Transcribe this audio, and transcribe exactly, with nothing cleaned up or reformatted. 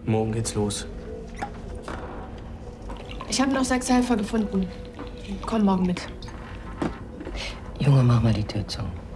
Morgen geht's los. Ich habe noch sechs Helfer gefunden. Komm morgen mit. Junge, mach mal die Tür zu.